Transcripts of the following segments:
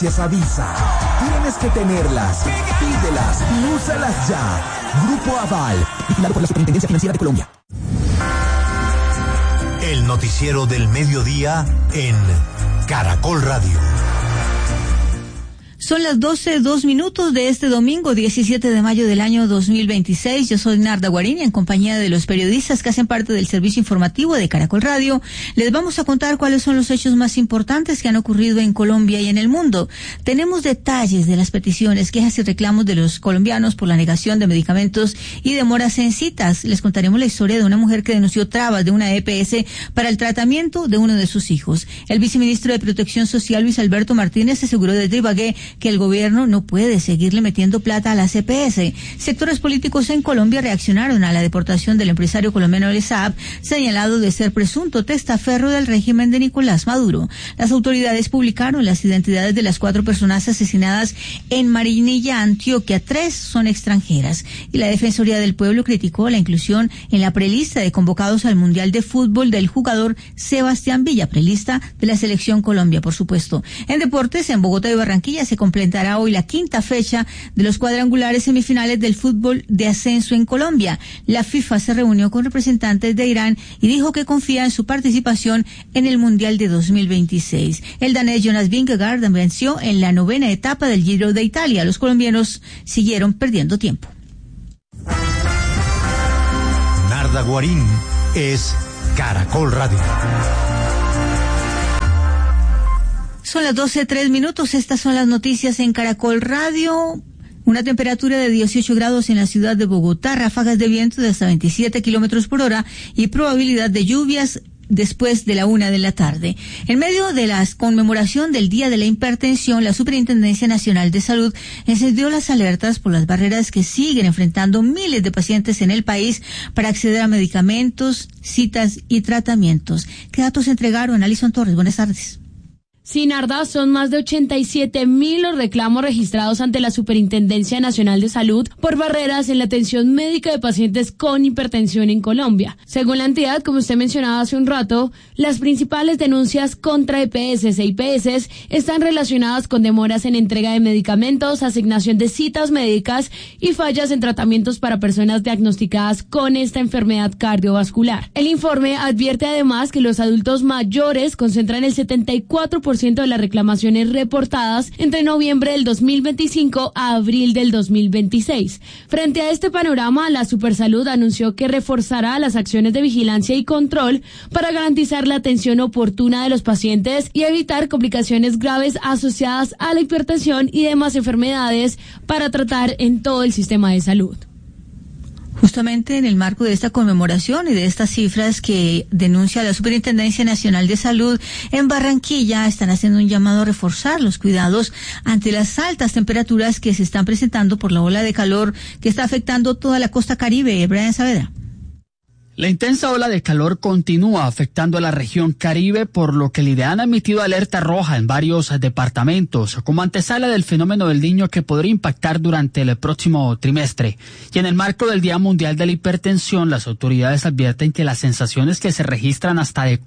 Avisa. Tienes que tenerlas. Pídelas y úsalas ya. Grupo Aval, vigilado por la Superintendencia Financiera de Colombia. El noticiero del mediodía en Caracol Radio. Son las 12:02 de este domingo, 17 de mayo del año 2026. Yo soy Narda Guarín y en compañía de los periodistas que hacen parte del servicio informativo de Caracol Radio, les vamos a contar cuáles son los hechos más importantes que han ocurrido en Colombia y en el mundo. Tenemos detalles de las peticiones, quejas y reclamos de los colombianos por la negación de medicamentos y demoras en citas. Les contaremos la historia de una mujer que denunció trabas de una EPS para el tratamiento de uno de sus hijos. El viceministro de Protección Social, Luis Alberto Martínez, aseguró desde Ibagué que el gobierno no puede seguirle metiendo plata a las EPS. Sectores políticos en Colombia reaccionaron a la deportación del empresario colombiano El Saab, señalado de ser presunto testaferro del régimen de Nicolás Maduro. Las autoridades publicaron las identidades de las 4 personas asesinadas en Marinilla, Antioquia. 3 son extranjeras. Y la Defensoría del Pueblo criticó la inclusión en la prelista de convocados al Mundial de Fútbol del jugador Sebastián Villa, prelista de la Selección Colombia, por supuesto. En deportes, en Bogotá y Barranquilla se completará hoy la 5ª fecha de los cuadrangulares semifinales del fútbol de ascenso en Colombia. La FIFA se reunió con representantes de Irán y dijo que confía en su participación en el Mundial de 2026. El danés Jonas Vingegaard venció en la 9ª etapa del Giro de Italia. Los colombianos siguieron perdiendo tiempo. Narda Guarín es Caracol Radio. Son las 12:03. Estas son las noticias en Caracol Radio. Una temperatura de 18 grados en la ciudad de Bogotá, ráfagas de viento de hasta 27 kilómetros por hora y probabilidad de lluvias después de la 1 de la tarde. En medio de la conmemoración del Día de la Hipertensión, la Superintendencia Nacional de Salud encendió las alertas por las barreras que siguen enfrentando miles de pacientes en el país para acceder a medicamentos, citas y tratamientos. ¿Qué datos entregaron? Alison Torres, buenas tardes. Sí, Narda, son más de 87,000 los reclamos registrados ante la Superintendencia Nacional de Salud por barreras en la atención médica de pacientes con hipertensión en Colombia. Según la entidad, como usted mencionaba hace un rato, las principales denuncias contra EPS e IPS están relacionadas con demoras en entrega de medicamentos, asignación de citas médicas y fallas en tratamientos para personas diagnosticadas con esta enfermedad cardiovascular. El informe advierte además que los adultos mayores concentran el 74% de las reclamaciones reportadas entre noviembre del 2025 a abril del 2026. Frente a este panorama, la Supersalud anunció que reforzará las acciones de vigilancia y control para garantizar la atención oportuna de los pacientes y evitar complicaciones graves asociadas a la hipertensión y demás enfermedades para tratar en todo el sistema de salud. Justamente en el marco de esta conmemoración y de estas cifras que denuncia la Superintendencia Nacional de Salud, en Barranquilla están haciendo un llamado a reforzar los cuidados ante las altas temperaturas que se están presentando por la ola de calor que está afectando toda la costa Caribe. Brian Saavedra. La intensa ola de calor continúa afectando a la región Caribe, por lo que el IDEAN ha emitido alerta roja en varios departamentos, como antesala del fenómeno del Niño que podría impactar durante el próximo trimestre. Y en el marco del Día Mundial de la Hipertensión, las autoridades advierten que las sensaciones que se registran hasta de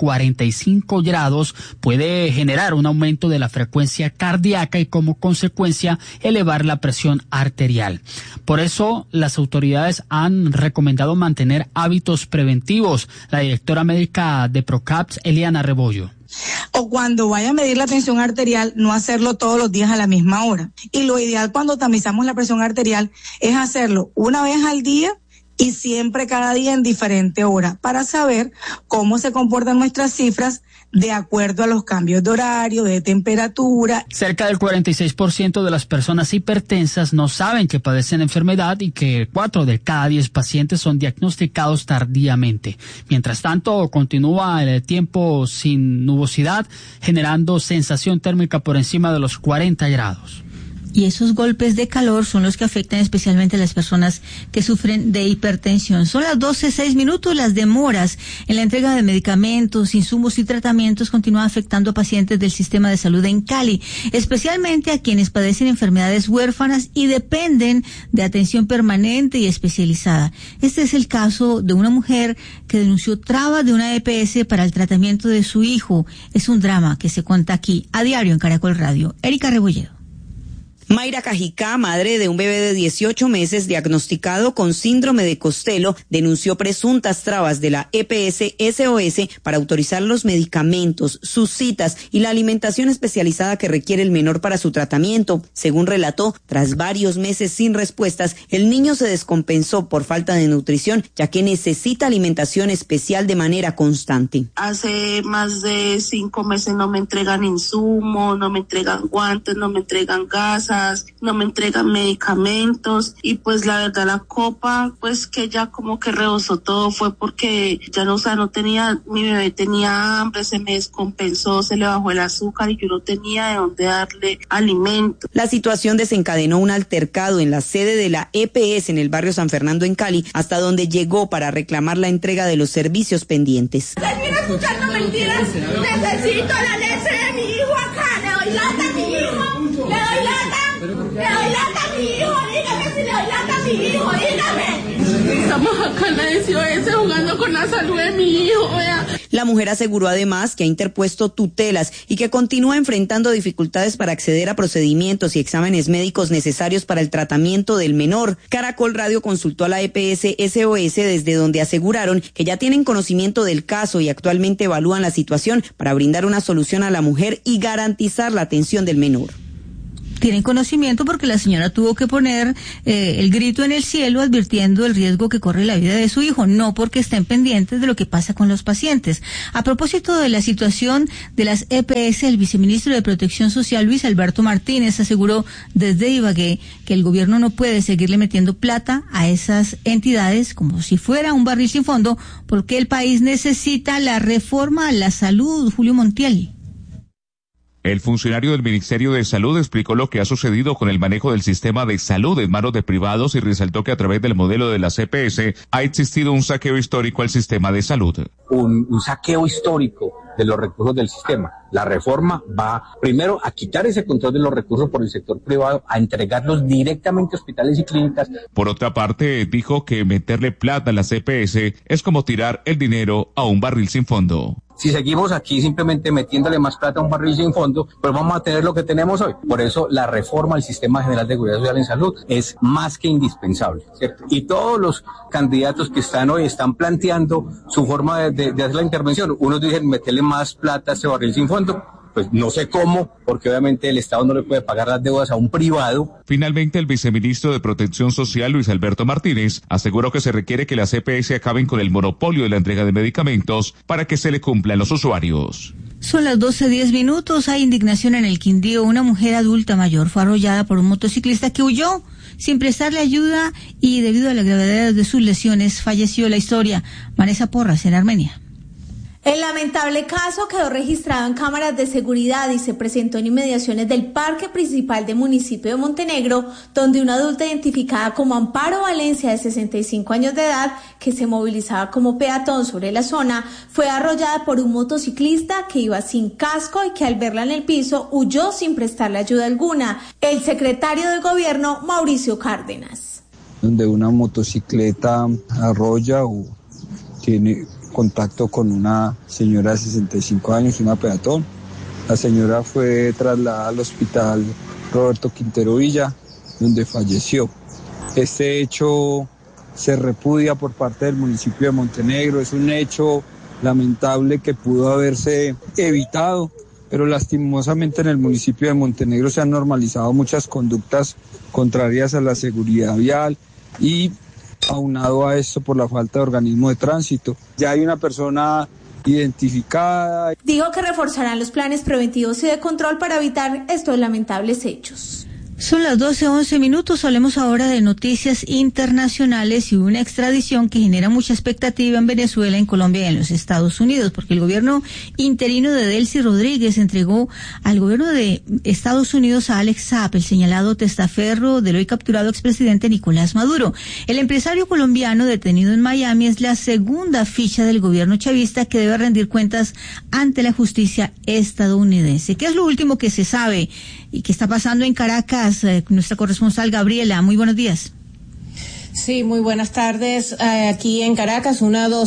45 grados puede generar un aumento de la frecuencia cardíaca y como consecuencia elevar la presión arterial. Por eso, las autoridades han recomendado mantener hábitos preventivos. La directora médica de Procaps, Eliana Rebollo. O cuando vaya a medir la tensión arterial, no hacerlo todos los días a la misma hora. Y lo ideal cuando tamizamos la presión arterial es hacerlo una vez al día y siempre cada día en diferente hora para saber cómo se comportan nuestras cifras de acuerdo a los cambios de horario, de temperatura. Cerca del 46% de las personas hipertensas no saben que padecen enfermedad y que 4 de cada 10 pacientes son diagnosticados tardíamente. Mientras tanto, continúa el tiempo sin nubosidad, generando sensación térmica por encima de los 40 grados. Y esos golpes de calor son los que afectan especialmente a las personas que sufren de hipertensión. Son las 12:06. Las demoras en la entrega de medicamentos, insumos y tratamientos continúan afectando a pacientes del sistema de salud en Cali, especialmente a quienes padecen enfermedades huérfanas y dependen de atención permanente y especializada. Este es el caso de una mujer que denunció trabas de una EPS para el tratamiento de su hijo. Es un drama que se cuenta aquí a diario en Caracol Radio. Erika Rebolledo. Mayra Cajicá, madre de un bebé de 18 meses diagnosticado con síndrome de Costello, denunció presuntas trabas de la EPS SOS para autorizar los medicamentos, sus citas y la alimentación especializada que requiere el menor para su tratamiento. Según relató, tras varios meses sin respuestas, el niño se descompensó por falta de nutrición, ya que necesita alimentación especial de manera constante. Hace más de 5 meses no me entregan insumos, no me entregan guantes, no me entregan gasas, no me entregan medicamentos y pues la verdad la copa pues que ya como que rebosó todo fue porque ya no, o sea, no tenía, mi bebé tenía hambre, se me descompensó, se le bajó el azúcar y yo no tenía de dónde darle alimento. La situación desencadenó un altercado en la sede de la EPS en el barrio San Fernando en Cali, hasta donde llegó para reclamar la entrega de los servicios pendientes. Termino escuchando mentiras, necesito la leche de mi hijo acá, le doy lata a mi hijo, le doy lata a mi hijo, dígame si le doy lata a mi hijo, dígame. Estamos acá en la SOS jugando con la salud de mi hijo, vea. La mujer aseguró además que ha interpuesto tutelas y que continúa enfrentando dificultades para acceder a procedimientos y exámenes médicos necesarios para el tratamiento del menor. Caracol Radio consultó a la EPS SOS, desde donde aseguraron que ya tienen conocimiento del caso y actualmente evalúan la situación para brindar una solución a la mujer y garantizar la atención del menor. Tienen conocimiento porque la señora tuvo que poner el grito en el cielo advirtiendo el riesgo que corre la vida de su hijo, no porque estén pendientes de lo que pasa con los pacientes. A propósito de la situación de las EPS, el viceministro de Protección Social, Luis Alberto Martínez, aseguró desde Ibagué que el gobierno no puede seguirle metiendo plata a esas entidades como si fuera un barril sin fondo, porque el país necesita la reforma a la salud. Julio Montiel. El funcionario del Ministerio de Salud explicó lo que ha sucedido con el manejo del sistema de salud en manos de privados y resaltó que a través del modelo de las EPS ha existido un saqueo histórico al sistema de salud. Un saqueo histórico de los recursos del sistema. La reforma va primero a quitar ese control de los recursos por el sector privado, a entregarlos directamente a hospitales y clínicas. Por otra parte, dijo que meterle plata a las EPS es como tirar el dinero a un barril sin fondo. Si seguimos aquí simplemente metiéndole más plata a un barril sin fondo, pues vamos a tener lo que tenemos hoy. Por eso la reforma al Sistema General de Seguridad Social en Salud es más que indispensable, ¿cierto? Y todos los candidatos que están hoy están planteando su forma de hacer la intervención. Unos dicen meterle más plata a ese barril sin fondo. Pues no sé cómo, porque obviamente el Estado no le puede pagar las deudas a un privado. Finalmente, el viceministro de Protección Social, Luis Alberto Martínez, aseguró que se requiere que las EPS acaben con el monopolio de la entrega de medicamentos para que se le cumplan los usuarios. Son las 12:10. Hay indignación en el Quindío. Una mujer adulta mayor fue arrollada por un motociclista que huyó sin prestarle ayuda y debido a la gravedad de sus lesiones falleció. La historia. Vanessa Porras, en Armenia. El lamentable caso quedó registrado en cámaras de seguridad y se presentó en inmediaciones del parque principal del municipio de Montenegro, donde una adulta identificada como Amparo Valencia, de 65 años de edad, que se movilizaba como peatón sobre la zona, fue arrollada por un motociclista que iba sin casco y que al verla en el piso huyó sin prestarle ayuda alguna. El secretario de Gobierno, Mauricio Cárdenas. Donde una motocicleta arrolla o tiene contacto con una señora de 65 años, una peatón. La señora fue trasladada al hospital Roberto Quintero Villa, donde falleció. Este hecho se repudia por parte del municipio de Montenegro. Es un hecho lamentable que pudo haberse evitado, pero lastimosamente en el municipio de Montenegro se han normalizado muchas conductas contrarias a la seguridad vial y aunado a esto por la falta de organismo de tránsito. Ya hay una persona identificada. Dijo que reforzarán los planes preventivos y de control para evitar estos lamentables hechos. Son las 12:11. Hablemos ahora de noticias internacionales y una extradición que genera mucha expectativa en Venezuela, en Colombia y en los Estados Unidos, porque el gobierno interino de Delcy Rodríguez entregó al gobierno de Estados Unidos a Alex Saab, el señalado testaferro del hoy capturado expresidente Nicolás Maduro. El empresario colombiano detenido en Miami es la segunda ficha del gobierno chavista que debe rendir cuentas ante la justicia estadounidense. ¿Qué es lo último que se sabe y qué está pasando en Caracas? Nuestra corresponsal Gabriela, muy buenos días. Sí, muy buenas tardes. Aquí en Caracas,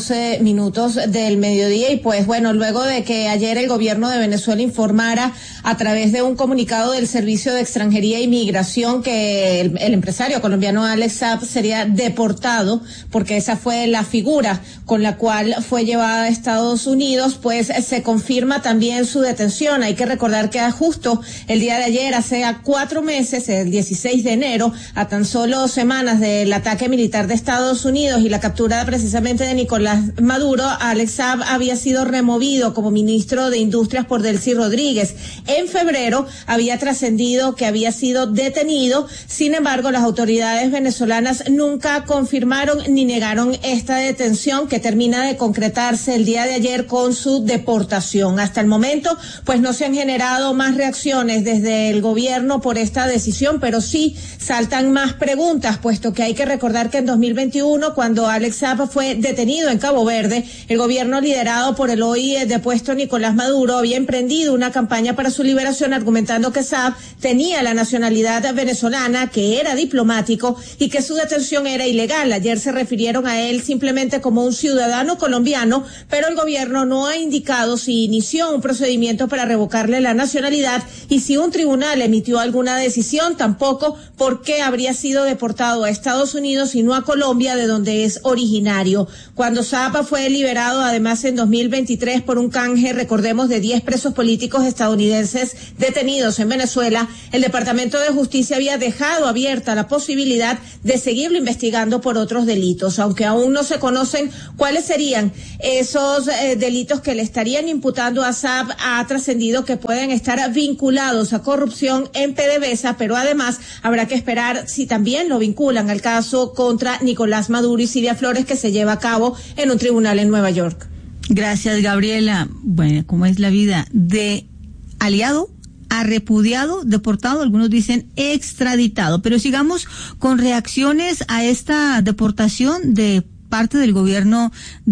1:12 del mediodía. Y pues bueno, luego de que ayer el gobierno de Venezuela informara a través de un comunicado del Servicio de Extranjería e Migración que el empresario colombiano Alex Saab sería deportado, porque esa fue la figura con la cual fue llevada a Estados Unidos, pues se confirma también su detención. Hay que recordar que justo el día de ayer, hace 4 meses, el 16 de enero, a tan solo semanas del ataque militar de Estados Unidos y la captura precisamente de Nicolás Maduro, Alex Saab había sido removido como ministro de Industrias por Delcy Rodríguez. En febrero había trascendido que había sido detenido. Sin embargo, las autoridades venezolanas nunca confirmaron ni negaron esta detención, que termina de concretarse el día de ayer con su deportación. Hasta el momento, pues no se han generado más reacciones desde el gobierno por esta decisión, pero sí saltan más preguntas, puesto que hay que recordar que en 2021, cuando Alex Saab fue detenido en Cabo Verde, el gobierno liderado por el hoy depuesto Nicolás Maduro había emprendido una campaña para su liberación, argumentando que Saab tenía la nacionalidad venezolana, que era diplomático y que su detención era ilegal. Ayer se refirieron a él simplemente como un ciudadano colombiano, pero el gobierno no ha indicado si inició un procedimiento para revocarle la nacionalidad y si un tribunal emitió alguna decisión, tampoco por qué habría sido deportado a Estados Unidos y no a Colombia, de donde es originario. Cuando Saab fue liberado, además en 2023, por un canje, recordemos, de 10 presos políticos estadounidenses detenidos en Venezuela, el Departamento de Justicia había dejado abierta la posibilidad de seguirlo investigando por otros delitos, aunque aún no se conocen cuáles serían esos delitos que le estarían imputando a Saab. Ha trascendido que pueden estar vinculados a corrupción en PDVSA, pero además habrá que esperar si también lo vinculan al caso contra Nicolás Maduro y Silvia Flores, que se lleva a cabo en un tribunal en Nueva York. Gracias, Gabriela. Bueno, ¿cómo es la vida? De aliado a repudiado, deportado, algunos dicen extraditado. Pero sigamos con reacciones a esta deportación de parte del gobierno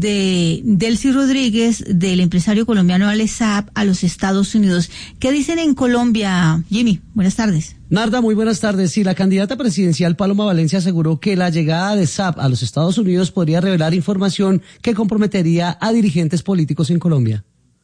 de Delcy Rodríguez, del empresario colombiano Alex Saab, a los Estados Unidos. ¿Qué dicen en Colombia? Jimmy, buenas tardes. Narda, muy buenas tardes. Sí, la candidata presidencial Paloma Valencia aseguró que la llegada de Saab a los Estados Unidos podría revelar información que comprometería a dirigentes políticos en Colombia.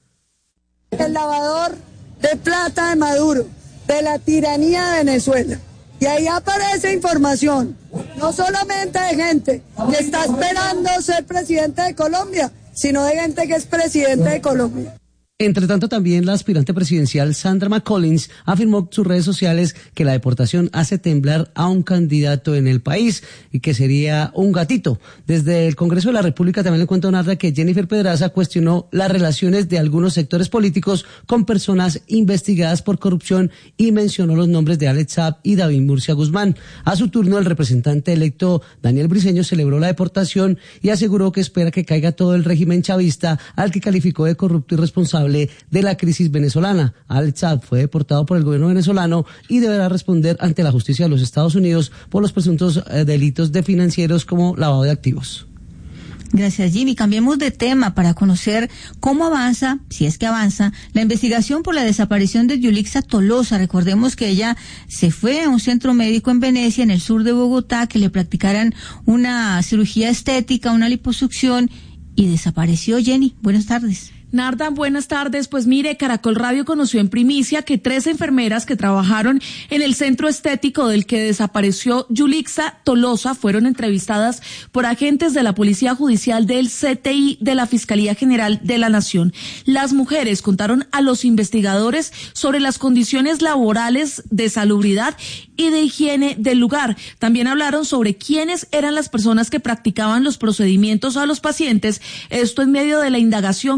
El lavador de plata de Maduro, de la tiranía de Venezuela. Y ahí aparece información, no solamente de gente que está esperando ser presidente de Colombia, sino de gente que es presidente de Colombia. Entre tanto, también la aspirante presidencial Sandra McCollins afirmó en sus redes sociales que la deportación hace temblar a un candidato en el país y que sería un gatito. Desde el Congreso de la República también le cuento a Narda que Jennifer Pedraza cuestionó las relaciones de algunos sectores políticos con personas investigadas por corrupción y mencionó los nombres de Alex Saab y David Murcia Guzmán. A su turno, el representante electo Daniel Briceño celebró la deportación y aseguró que espera que caiga todo el régimen chavista, al que calificó de corrupto y responsable de la crisis venezolana. Alex Saab fue deportado por el gobierno venezolano y deberá responder ante la justicia de los Estados Unidos por los presuntos delitos de financieros como lavado de activos. Gracias, Jimmy. Cambiemos de tema para conocer cómo avanza, si es que avanza, la investigación por la desaparición de Yulixa Tolosa. Recordemos que ella se fue a un centro médico en Venecia, en el sur de Bogotá, que le practicaran una cirugía estética, una liposucción, y desapareció. Jenny, buenas tardes. Narda, buenas tardes. Pues mire, Caracol Radio conoció en primicia que 3 enfermeras que trabajaron en el centro estético del que desapareció Yulixa Tolosa fueron entrevistadas por agentes de la Policía Judicial del CTI de la Fiscalía General de la Nación. Las mujeres contaron a los investigadores sobre las condiciones laborales, de salubridad y de higiene del lugar. También hablaron sobre quiénes eran las personas que practicaban los procedimientos a los pacientes, esto en medio de la indagación que se abrió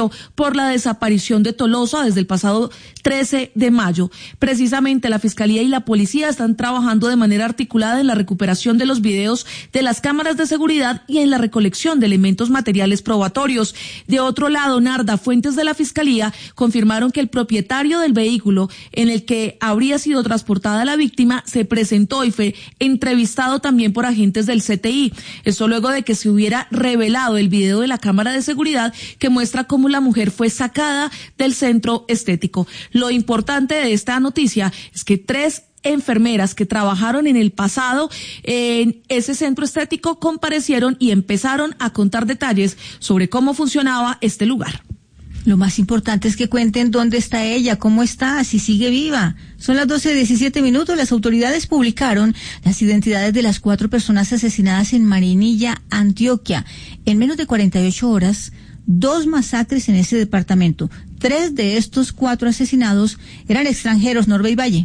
inicio por la desaparición de Tolosa desde el pasado 13 de mayo. Precisamente la Fiscalía y la Policía están trabajando de manera articulada en la recuperación de los videos de las cámaras de seguridad y en la recolección de elementos materiales probatorios. De otro lado, Narda, fuentes de la Fiscalía confirmaron que el propietario del vehículo en el que habría sido transportada la víctima se presentó y fue entrevistado también por agentes del CTI. Esto luego de que se hubiera revelado el video de la cámara de seguridad que muestra cómo la mujer fue sacada del centro estético. Lo importante de esta noticia es que 3 enfermeras que trabajaron en el pasado en ese centro estético comparecieron y empezaron a contar detalles sobre cómo funcionaba este lugar. Lo más importante es que cuenten dónde está ella, cómo está, si sigue viva. Son las 12:17. Las autoridades publicaron las identidades de las 4 personas asesinadas en Marinilla, Antioquia. En menos de 48 horas, 2 masacres en ese departamento. 3 de estos 4 asesinados eran extranjeros, Norbey Valle.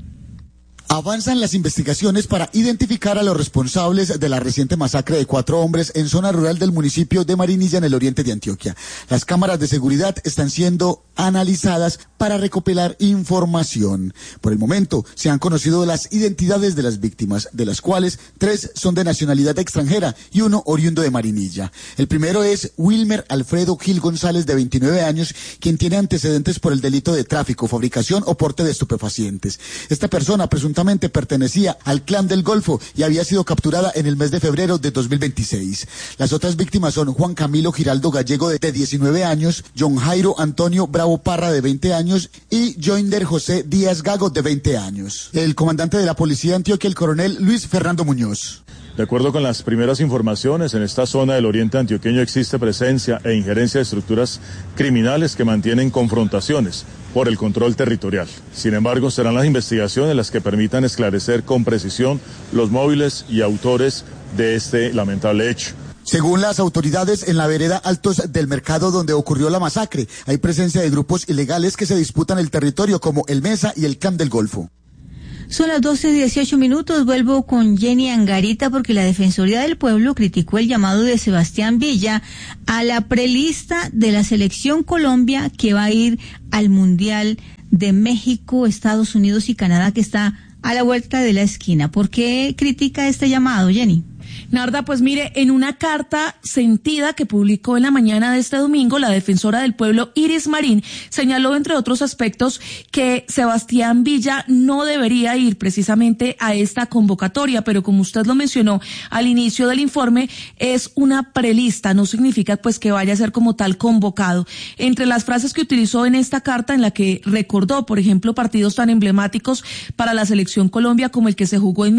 Avanzan las investigaciones para identificar a los responsables de la reciente masacre de 4 hombres en zona rural del municipio de Marinilla, en el oriente de Antioquia. Las cámaras de seguridad están siendo analizadas para recopilar información. Por el momento, se han conocido las identidades de las víctimas, de las cuales 3 son de nacionalidad extranjera y 1 oriundo de Marinilla. El primero es Wilmer Alfredo Gil González, de 29 años, quien tiene antecedentes por el delito de tráfico, fabricación o porte de estupefacientes. Esta persona presuntamente pertenecía al Clan del Golfo y había sido capturada en el mes de febrero de 2026. Las otras víctimas son Juan Camilo Giraldo Gallego, de 19 años, John Jairo Antonio Bravo Parra, de 20 años, y Joinder José Díaz Gago, de 20 años. El comandante de la Policía de Antioquia, el coronel Luis Fernando Muñoz. De acuerdo con las primeras informaciones, en esta zona del oriente antioqueño existe presencia e injerencia de estructuras criminales que mantienen confrontaciones por el control territorial. Sin embargo, serán las investigaciones las que permitan esclarecer con precisión los móviles y autores de este lamentable hecho. Según las autoridades, en la vereda Altos del Mercado, donde ocurrió la masacre, hay presencia de grupos ilegales que se disputan el territorio, como el Mesa y el Clan del Golfo. Son las 12:18. Vuelvo con Jenny Angarita, porque la Defensoría del Pueblo criticó el llamado de Sebastián Villa a la prelista de la Selección Colombia, que va a ir al Mundial de México, Estados Unidos y Canadá, que está a la vuelta de la esquina. ¿Por qué critica este llamado, Jenny? Narda, pues mire, en una carta sentida que publicó en la mañana de este domingo, la defensora del pueblo Iris Marín señaló, entre otros aspectos, que Sebastián Villa no debería ir precisamente a esta convocatoria, pero como usted lo mencionó al inicio del informe, es una prelista, no significa pues que vaya a ser como tal convocado. Entre las frases que utilizó en esta carta, en la que recordó, por ejemplo, partidos tan emblemáticos para la selección Colombia como el que se jugó en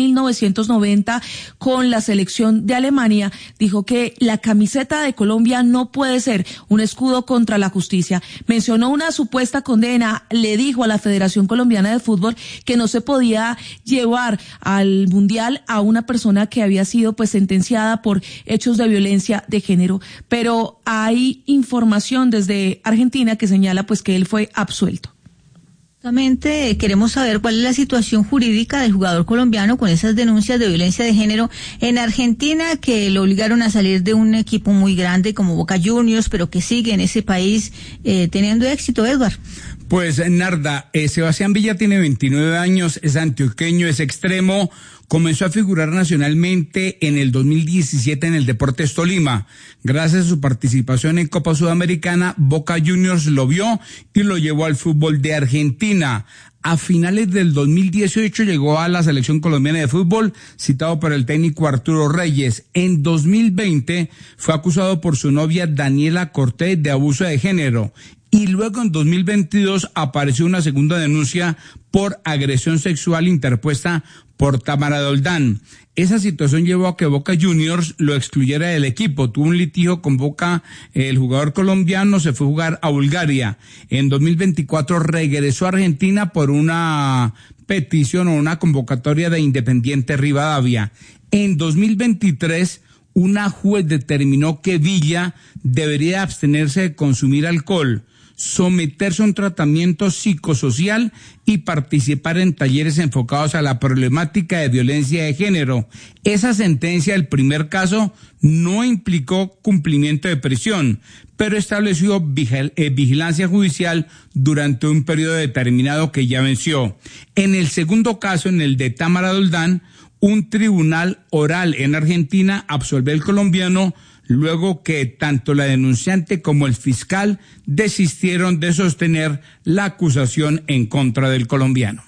1990 con la selección de Alemania, dijo que la camiseta de Colombia no puede ser un escudo contra la justicia. Mencionó una supuesta condena, le dijo a la Federación Colombiana de Fútbol que no se podía llevar al Mundial a una persona que había sido pues sentenciada por hechos de violencia de género. Pero hay información desde Argentina que señala pues que él fue absuelto. Justamente queremos saber cuál es la situación jurídica del jugador colombiano con esas denuncias de violencia de género en Argentina, que lo obligaron a salir de un equipo muy grande como Boca Juniors, pero que sigue en ese país teniendo éxito. Edward. Pues Narda, Sebastián Villa tiene 29 años, es antioqueño, es extremo, comenzó a figurar nacionalmente en el 2017 en el Deportes Tolima. Gracias a su participación en Copa Sudamericana, Boca Juniors lo vio y lo llevó al fútbol de Argentina. A finales del 2018 llegó a la selección colombiana de fútbol, citado por el técnico Arturo Reyes. En 2020 fue acusado por su novia Daniela Cortés de abuso de género. Y luego en 2022 apareció una segunda denuncia por agresión sexual interpuesta por Tamara Doldán. Esa situación llevó a que Boca Juniors lo excluyera del equipo. Tuvo un litigio con Boca, el jugador colombiano se fue a jugar a Bulgaria. En 2024 regresó a Argentina por una petición o una convocatoria de Independiente Rivadavia. En 2023 una juez determinó que Villa debería abstenerse de consumir alcohol. someterse a un tratamiento psicosocial y participar en talleres enfocados a la problemática de violencia de género. Esa sentencia del primer caso no implicó cumplimiento de prisión, pero estableció vigilancia judicial durante un periodo determinado que ya venció. En el segundo caso, en el de Tamara Doldán, un tribunal oral en Argentina absolvió al colombiano luego que tanto la denunciante como el fiscal desistieron de sostener la acusación en contra del colombiano.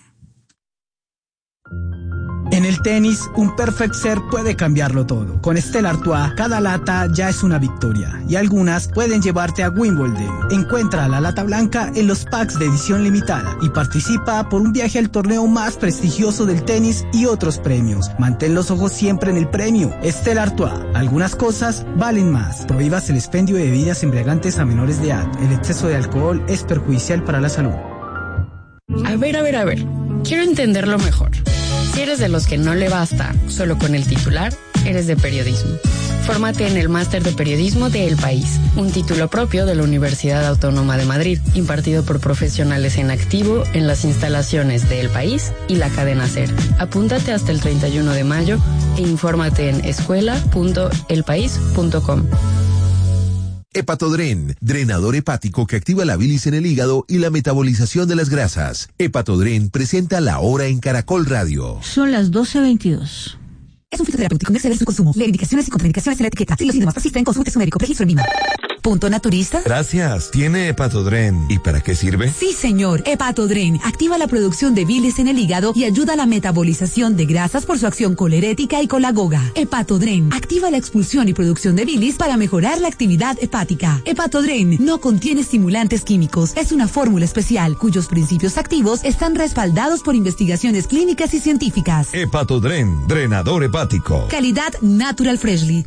En el tenis, un perfect serve puede cambiarlo todo. Con Stella Artois, cada lata ya es una victoria y algunas pueden llevarte a Wimbledon. Encuentra la lata blanca en los packs de edición limitada y participa por un viaje al torneo más prestigioso del tenis y otros premios. Mantén los ojos siempre en el premio. Stella Artois, algunas cosas valen más. Prohíbas el expendio de bebidas embriagantes a menores de edad. El exceso de alcohol es perjudicial para la salud. A ver. Quiero entenderlo mejor. Si eres de los que no le basta solo con el titular, eres de periodismo. Fórmate en el Máster de Periodismo de El País, un título propio de la Universidad Autónoma de Madrid, impartido por profesionales en activo en las instalaciones de El País y la cadena SER. Apúntate hasta el 31 de mayo e infórmate en escuela.elpaís.com. Hepatodren, drenador hepático que activa la bilis en el hígado y la metabolización de las grasas. Hepatodren presenta La Hora en Caracol Radio. Son las 12:22. Es un fitoterapéutico, no exceder su consumo. Lee indicaciones y contraindicaciones en la etiqueta. Si los síntomas persisten, consulte a su médico. Registro en Lima. ¿Punto naturista? Gracias. ¿Tiene Hepatodren? ¿Y para qué sirve? Sí, señor. Hepatodren activa la producción de bilis en el hígado y ayuda a la metabolización de grasas por su acción colerética y colagoga. Hepatodren activa la expulsión y producción de bilis para mejorar la actividad hepática. Hepatodren no contiene estimulantes químicos. Es una fórmula especial cuyos principios activos están respaldados por investigaciones clínicas y científicas. Hepatodren, drenador hepático. Calidad Natural Freshly.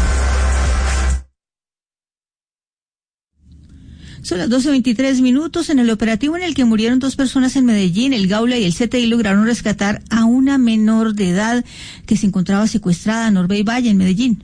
Son las 12:23. En el operativo en el que murieron 2 personas en Medellín, el Gaula y el CTI lograron rescatar a una menor de edad que se encontraba secuestrada en Norbey Valle, en Medellín.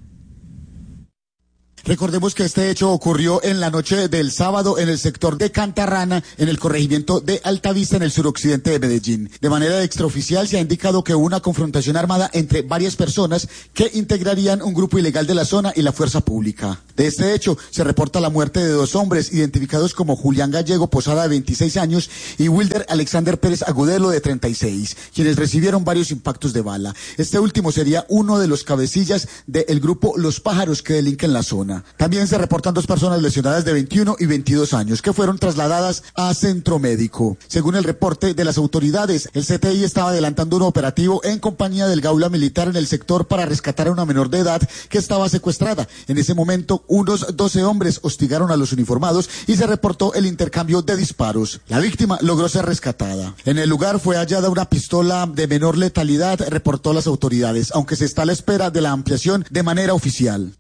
Recordemos que este hecho ocurrió en la noche del sábado en el sector de Cantarrana, en el corregimiento de Altavista, en el suroccidente de Medellín. De manera extraoficial se ha indicado que hubo una confrontación armada entre varias personas que integrarían un grupo ilegal de la zona y la fuerza pública. De este hecho se reporta la muerte de 2 hombres identificados como Julián Gallego Posada, de 26 años, y Wilder Alexander Pérez Agudelo, de 36, quienes recibieron varios impactos de bala. Este último sería uno de los cabecillas del grupo Los Pájaros que delinque en la zona. También se reportan 2 personas lesionadas de 21 y 22 años que fueron trasladadas a centro médico. Según el reporte de las autoridades, el CTI estaba adelantando un operativo en compañía del Gaula Militar en el sector para rescatar a una menor de edad que estaba secuestrada. En ese momento, unos 12 hombres hostigaron a los uniformados y se reportó el intercambio de disparos. La víctima logró ser rescatada. En el lugar fue hallada una pistola de menor letalidad, reportó las autoridades, aunque se está a la espera de la ampliación de manera oficial.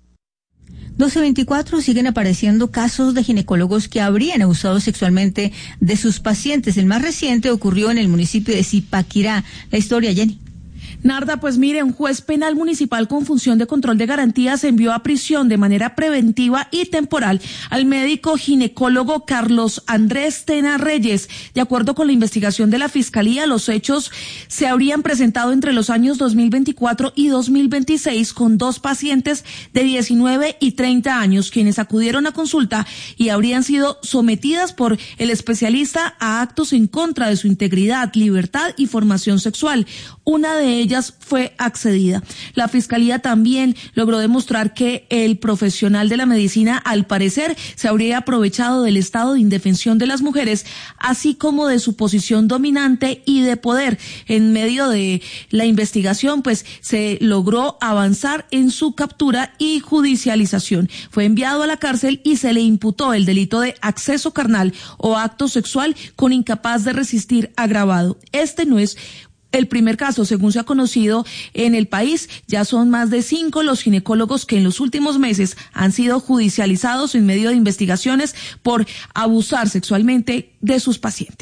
12:24. Siguen apareciendo casos de ginecólogos que habrían abusado sexualmente de sus pacientes. El más reciente ocurrió en el municipio de Zipaquirá. La historia, Jenny. Narda, pues mire, un juez penal municipal con función de control de garantías envió a prisión de manera preventiva y temporal al médico ginecólogo Carlos Andrés Tena Reyes. De acuerdo con la investigación de la Fiscalía, los hechos se habrían presentado entre los años 2024 y 2026 con 2 pacientes de 19 y 30 años, quienes acudieron a consulta y habrían sido sometidas por el especialista a actos en contra de su integridad, libertad y formación sexual. Una de ellas fue accedida. La Fiscalía también logró demostrar que el profesional de la medicina, al parecer, se habría aprovechado del estado de indefensión de las mujeres, así como de su posición dominante y de poder. En medio de la investigación, pues, se logró avanzar en su captura y judicialización. Fue enviado a la cárcel y se le imputó el delito de acceso carnal o acto sexual con incapaz de resistir agravado. Este no es el primer caso, según se ha conocido en el país. Ya son más de 5 los ginecólogos que en los últimos meses han sido judicializados en medio de investigaciones por abusar sexualmente de sus pacientes.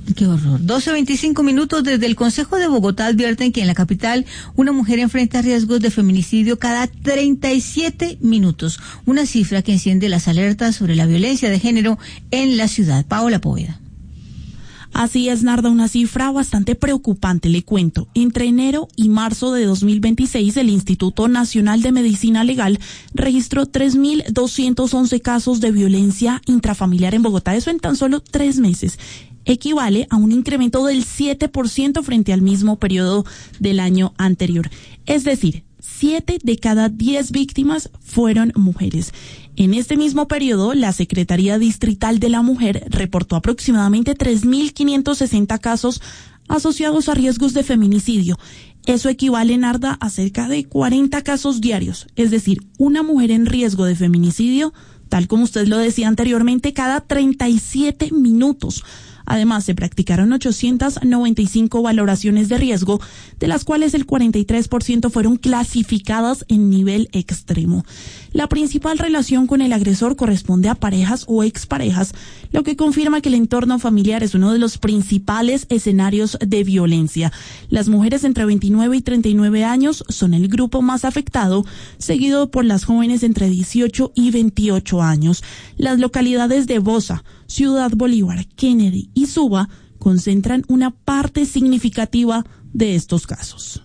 Qué horror. 12:25 minutos. Desde el Consejo de Bogotá advierten que en la capital una mujer enfrenta riesgos de feminicidio cada 37 minutos. Una cifra que enciende las alertas sobre la violencia de género en la ciudad. Paola Poveda. Así es, Narda, una cifra bastante preocupante, le cuento. Entre enero y marzo de 2026, el Instituto Nacional de Medicina Legal registró 3.211 casos de violencia intrafamiliar en Bogotá. Eso en tan solo 3 meses. Equivale a un incremento del 7% frente al mismo periodo del año anterior. Es decir, 7 de cada 10 víctimas fueron mujeres. En este mismo periodo, la Secretaría Distrital de la Mujer reportó aproximadamente 3.560 casos asociados a riesgos de feminicidio. Eso equivale, Narda, a cerca de 40 casos diarios. Es decir, una mujer en riesgo de feminicidio, tal como usted lo decía anteriormente, cada 37 minutos. Además, se practicaron 895 valoraciones de riesgo, de las cuales el 43% fueron clasificadas en nivel extremo. La principal relación con el agresor corresponde a parejas o exparejas, lo que confirma que el entorno familiar es uno de los principales escenarios de violencia. Las mujeres entre 29 y 39 años son el grupo más afectado, seguido por las jóvenes entre 18 y 28 años. Las localidades de Bosa, Ciudad Bolívar, Kennedy y Suba concentran una parte significativa de estos casos.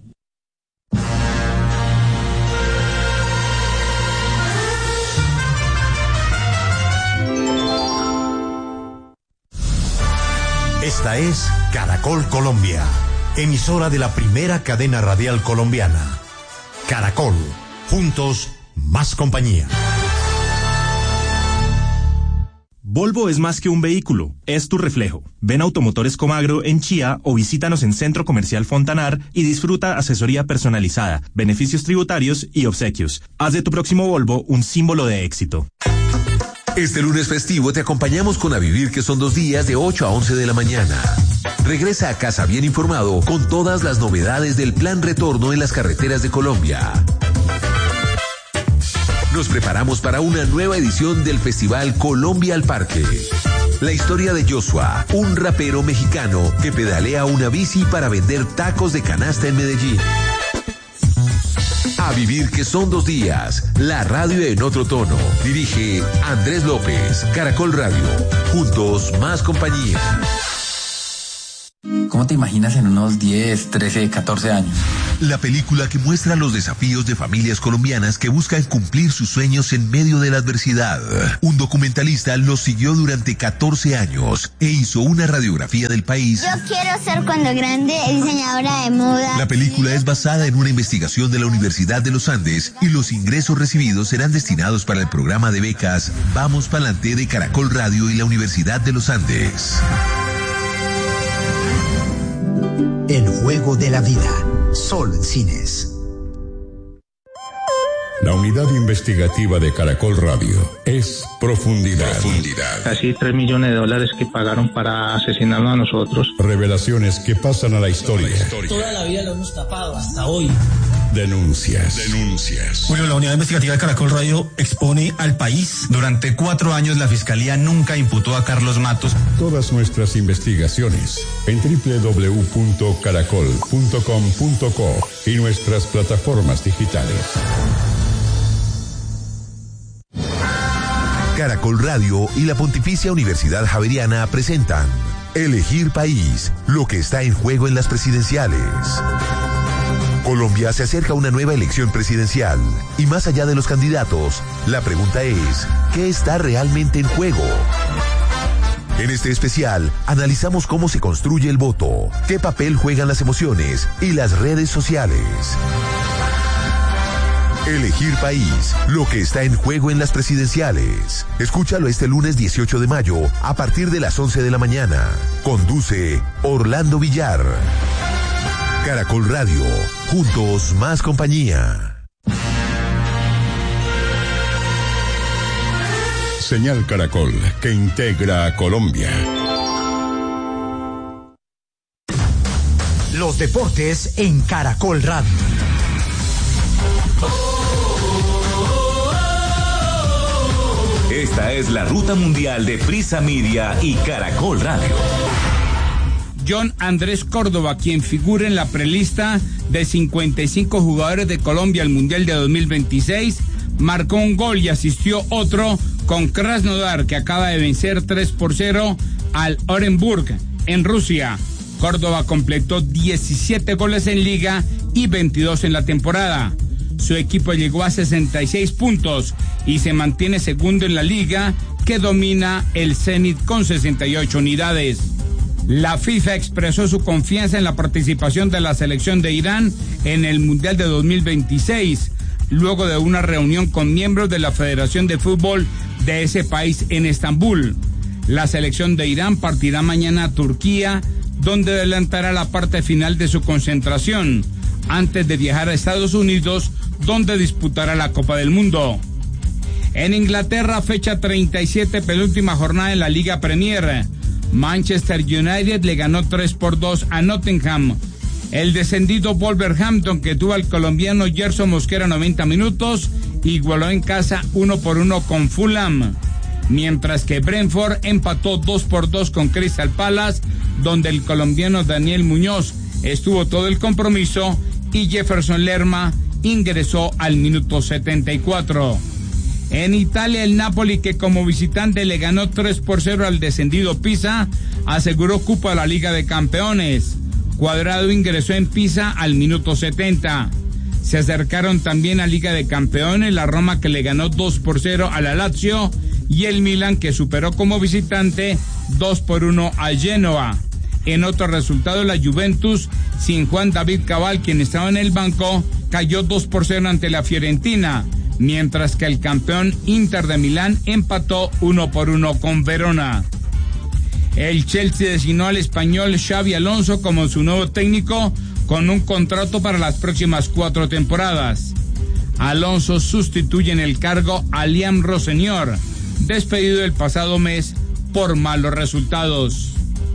Esta es Caracol Colombia, emisora de la primera cadena radial colombiana. Caracol, juntos, más compañía. Volvo es más que un vehículo, es tu reflejo. Ven a Automotores Comagro en Chía o visítanos en Centro Comercial Fontanar y disfruta asesoría personalizada, beneficios tributarios y obsequios. Haz de tu próximo Volvo un símbolo de éxito. Este lunes festivo te acompañamos con A Vivir, que son 2 días de 8 a 11 de la mañana. Regresa a casa bien informado con todas las novedades del Plan Retorno en las carreteras de Colombia. Nos preparamos para una nueva edición del Festival Colombia al Parque. La historia de Joshua, un rapero mexicano que pedalea una bici para vender tacos de canasta en Medellín. A Vivir, que son 2 días. La radio en otro tono. Dirige Andrés López. Caracol Radio. Juntos, más compañía. ¿Cómo te imaginas en unos 10, 13, 14 años? La película que muestra los desafíos de familias colombianas que buscan cumplir sus sueños en medio de la adversidad. Un documentalista los siguió durante 14 años e hizo una radiografía del país. Yo quiero ser cuando grande diseñadora de moda. La película es basada en una investigación de la Universidad de los Andes y los ingresos recibidos serán destinados para el programa de becas Vamos Pa'lante de Caracol Radio y la Universidad de los Andes. El juego de la vida. Sol Cines. La unidad investigativa de Caracol Radio es Profundidad. Casi $3 millones que pagaron para asesinarnos a nosotros. Revelaciones que pasan a la historia. Toda la vida lo hemos tapado, hasta hoy. Denuncias. Bueno, la unidad investigativa de Caracol Radio expone al país. Durante 4 años la Fiscalía nunca imputó a Carlos Matos. Todas nuestras investigaciones en www.caracol.com.co y nuestras plataformas digitales. Caracol Radio y la Pontificia Universidad Javeriana presentan Elegir País, lo que está en juego en las presidenciales. Colombia se acerca a una nueva elección presidencial y más allá de los candidatos, la pregunta es, ¿qué está realmente en juego? En este especial, analizamos cómo se construye el voto, qué papel juegan las emociones y las redes sociales. Elegir País, lo que está en juego en las presidenciales. Escúchalo este lunes 18 de mayo a partir de las 11 de la mañana. Conduce Orlando Villar. Caracol Radio, juntos más compañía. Señal Caracol, que integra a Colombia. Los deportes en Caracol Radio. Esta es la ruta mundial de Prisa Media y Caracol Radio. John Andrés Córdoba, quien figura en la prelista de 55 jugadores de Colombia al Mundial de 2026, marcó un gol y asistió otro con Krasnodar, que acaba de vencer 3-0 al Orenburg en Rusia. Córdoba completó 17 goles en liga y 22 en la temporada. Su equipo llegó a 66 puntos y se mantiene segundo en la liga, que domina el Zenit con 68 unidades. La FIFA expresó su confianza en la participación de la selección de Irán en el Mundial de 2026, luego de una reunión con miembros de la Federación de Fútbol de ese país en Estambul. La selección de Irán partirá mañana a Turquía, donde adelantará la parte final de su concentración, antes de viajar a Estados Unidos, donde disputará la Copa del Mundo. En Inglaterra, fecha 37, penúltima jornada en la Liga Premier. Manchester United le ganó 3-2 a Nottingham. El descendido Wolverhampton, que tuvo al colombiano Gerson Mosquera 90 minutos, igualó en casa 1-1 con Fulham. Mientras que Brentford empató 2-2 con Crystal Palace, donde el colombiano Daniel Muñoz estuvo todo el compromiso y Jefferson Lerma ingresó al minuto 74. En Italia, el Napoli, que como visitante le ganó 3-0 al descendido Pisa, aseguró cupo a la Liga de Campeones. Cuadrado ingresó en Pisa al minuto 70. Se acercaron también a Liga de Campeones la Roma, que le ganó 2-0 a la Lazio, y el Milan, que superó como visitante 2-1 a Genoa. En otro resultado, la Juventus, sin Juan David Cabal, quien estaba en el banco, cayó 2-0 ante la Fiorentina, mientras que el campeón Inter de Milán empató 1-1 con Verona. El Chelsea designó al español Xabi Alonso como su nuevo técnico, con un contrato para las próximas 4 temporadas. Alonso sustituye en el cargo a Liam Rossenior, despedido el pasado mes por malos resultados.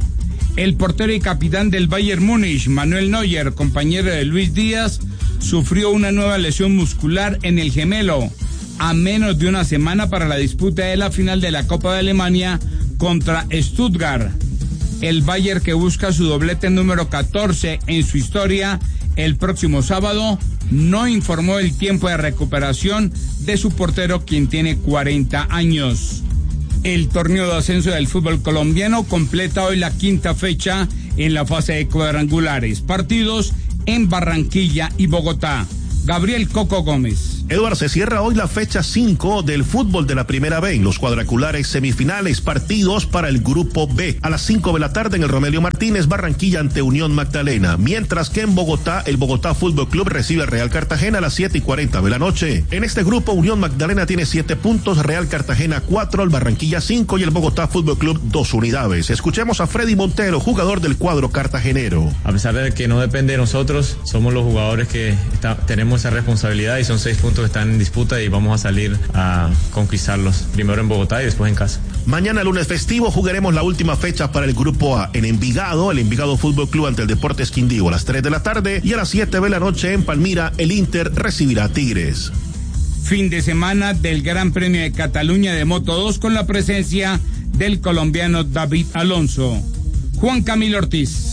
El portero y capitán del Bayern Múnich, Manuel Neuer, compañero de Luis Díaz, sufrió una nueva lesión muscular en el gemelo, a menos de una semana para la disputa de la final de la Copa de Alemania contra Stuttgart. El Bayern, que busca su doblete número 14 en su historia el próximo sábado, no informó el tiempo de recuperación de su portero, quien tiene 40 años. El torneo de ascenso del fútbol colombiano completa hoy la 5ª fecha en la fase de cuadrangulares. Partidos en Barranquilla y Bogotá. Gabriel Coco Gómez. Eduardo, se cierra hoy la fecha 5 del fútbol de la Primera B, en los cuadrangulares semifinales, partidos para el Grupo B. A las 5 de la tarde en el Romelio Martínez, Barranquilla ante Unión Magdalena, mientras que en Bogotá, el Bogotá Fútbol Club recibe al Real Cartagena a las 7:40 de la noche. En este grupo, Unión Magdalena tiene 7 puntos, Real Cartagena 4, el Barranquilla 5 y el Bogotá Fútbol Club 2 unidades. Escuchemos a Freddy Montero, jugador del cuadro cartagenero. A pesar de que no depende de nosotros, somos los jugadores que tenemos esa responsabilidad y son 6 puntos que están en disputa y vamos a salir a conquistarlos, primero en Bogotá y después en casa. Mañana, lunes festivo, jugaremos la última fecha para el Grupo A en Envigado, el Envigado Fútbol Club ante el Deportes Quindío a las 3 de la tarde y a las 7 de la noche en Palmira, el Inter recibirá a Tigres. Fin de semana del Gran Premio de Cataluña de Moto 2 con la presencia del colombiano David Alonso. Juan Camilo Ortiz.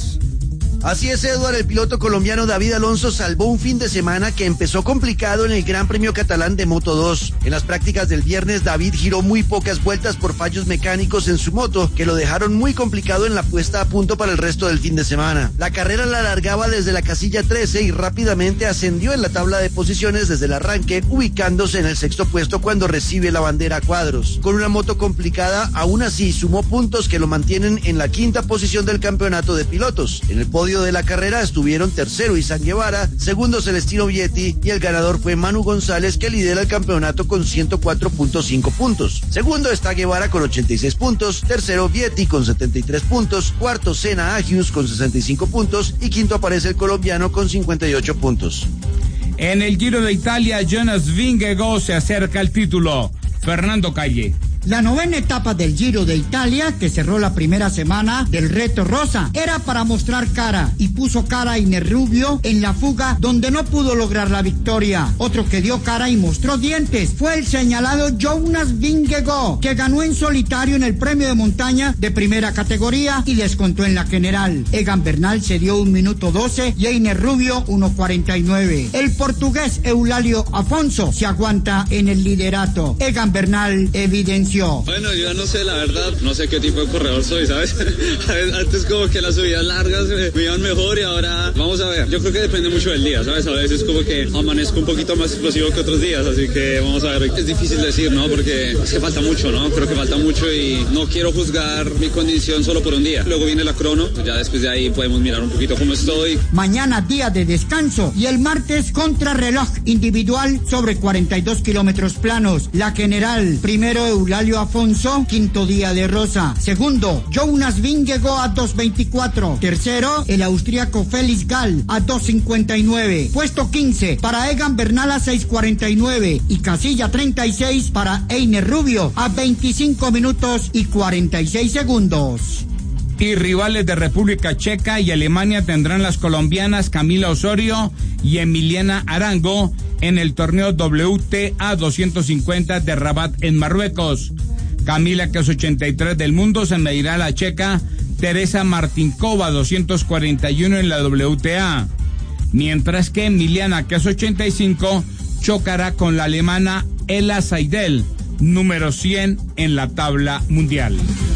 Así es, Eduardo, el piloto colombiano David Alonso salvó un fin de semana que empezó complicado en el Gran Premio Catalán de Moto 2. En las prácticas del viernes, David giró muy pocas vueltas por fallos mecánicos en su moto, que lo dejaron muy complicado en la puesta a punto para el resto del fin de semana. La carrera la largaba desde la casilla 13 y rápidamente ascendió en la tabla de posiciones desde el arranque, ubicándose en el 6º puesto cuando recibe la bandera a cuadros. Con una moto complicada, aún así sumó puntos que lo mantienen en la 5ª posición del campeonato de pilotos. En el podio de la carrera estuvieron tercero Izan Guevara, segundo Celestino Vietti y el ganador fue Manu González, que lidera el campeonato con 104.5 puntos. Segundo está Guevara con 86 puntos, tercero Vietti con 73 puntos, cuarto Senna Agius con 65 puntos y quinto aparece el colombiano con 58 puntos. En el Giro de Italia, Jonas Vingegaard se acerca al título. Fernando Calle. La 9ª etapa del Giro de Italia, que cerró la primera semana del Reto Rosa, era para mostrar cara y puso cara a Iner Rubio en la fuga donde no pudo lograr la victoria. Otro que dio cara y mostró dientes fue el señalado Jonas Vingegaard, que ganó en solitario en el premio de montaña de primera categoría y descontó en la general. Egan Bernal se dio 1 minuto 12 y Iner Rubio 1:49. El portugués Eulalio Afonso se aguanta en el liderato. Egan Bernal evidenció: bueno, yo no sé, la verdad, no sé qué tipo de corredor soy, ¿sabes? Antes como que las subidas largas me iban mejor y ahora vamos a ver. Yo creo que depende mucho del día, ¿sabes? A veces como que amanezco un poquito más explosivo que otros días, así que vamos a ver. Es difícil decir, ¿no? Porque es que falta mucho, ¿no? Creo que falta mucho y no quiero juzgar mi condición solo por un día. Luego viene la crono, ya después de ahí podemos mirar un poquito cómo estoy. Mañana día de descanso y el martes contrarreloj individual sobre 42 kilómetros planos. La general, primero Eulalio Afonso, quinto día de Rosa. Segundo, Jonas Vingegaard a 2:24. Tercero, el austríaco Felix Gall a 2:59. Puesto 15 para Egan Bernal a 6:49 y casilla 36 para Iner Rubio a 25 minutos y 46 segundos. Y rivales de República Checa y Alemania tendrán las colombianas Camila Osorio y Emiliana Arango en el torneo WTA 250 de Rabat en Marruecos. Camila, que es 83 del mundo, se medirá a la checa Teresa Martinkova, 241 en la WTA. Mientras que Emiliana, que es 85, chocará con la alemana Ella Seidel, número 100 en la tabla mundial.